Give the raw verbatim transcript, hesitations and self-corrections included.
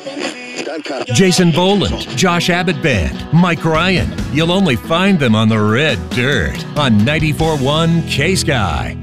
Jason Boland, Josh Abbott Band, Mike Ryan. You'll only find them on the red dirt on ninety-four point one K-Sky.